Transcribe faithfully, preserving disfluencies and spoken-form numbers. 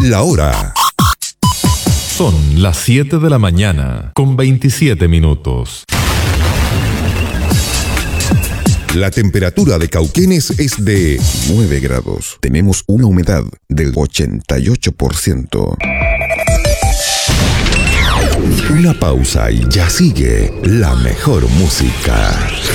La hora. Son las siete de la mañana, con veintisiete minutos. La temperatura de Cauquenes es de nueve grados. Tenemos una humedad del ochenta y ocho por ciento. Una pausa y ya sigue la mejor música.